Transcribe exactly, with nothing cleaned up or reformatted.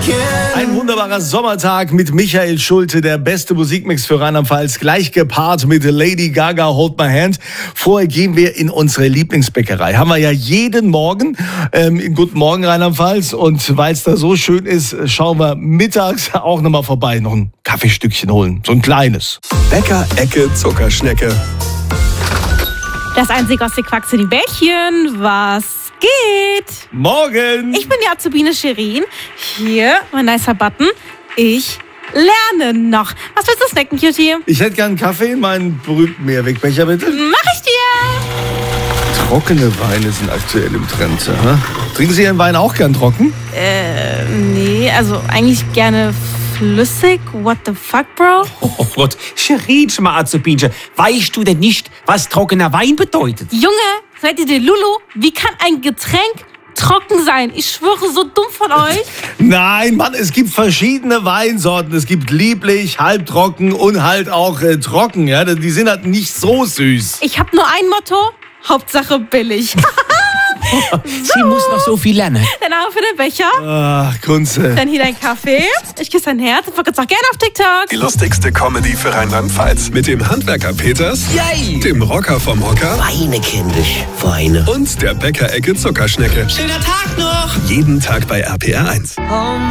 Ein wunderbarer Sommertag mit Michael Schulte, der beste Musikmix für Rheinland-Pfalz, gleich gepaart mit Lady Gaga, Hold My Hand. Vorher gehen wir in unsere Lieblingsbäckerei. Haben wir ja jeden Morgen ähm, in Guten Morgen Rheinland-Pfalz. Und weil es da so schön ist, schauen wir mittags auch nochmal vorbei, noch ein Kaffeestückchen holen, so ein kleines. Bäcker Ecke Zuckerschnecke. Das einzig aus der Quacks in die Bäckchen, was geht? Morgen! Ich bin die Azubine Shirin. Hier, mein nicer Button. Ich lerne noch. Was willst du snacken, Cutie? Ich hätte gern einen Kaffee in meinen berühmten Mehrwegbecher, bitte. Mach ich dir! Trockene Weine sind aktuell im Trend. Ja? Trinken Sie Ihren Wein auch gern trocken? Äh, nee, also eigentlich gerne flüssig. What the fuck, Bro? Oh Gott, Shirin, mal Azubinchen. Weißt du denn nicht, was trockener Wein bedeutet? Junge, seid ihr der Lulu? Wie kann ein Getränk trocken sein? Ich schwöre, so dumm von euch. Nein, Mann, es gibt verschiedene Weinsorten. Es gibt lieblich, halbtrocken und halt auch äh, trocken. Ja? Die sind halt nicht so süß. Ich habe nur ein Motto. Hauptsache billig. Sie muss noch so viel lernen. Dann auch für den Becher. Ach, Kunze. Dann hier dein Kaffee. Ich küsse dein Herz und verkürze auch gerne auf TikTok. Die lustigste Comedy für Rheinland-Pfalz. Mit dem Handwerker Peters, Yay! dem Rocker vom Hocker Weine, kindisch, Weine. und der Bäcker Ecke Zuckerschnecke. Schöner Tag noch! Jeden Tag bei R P R eins.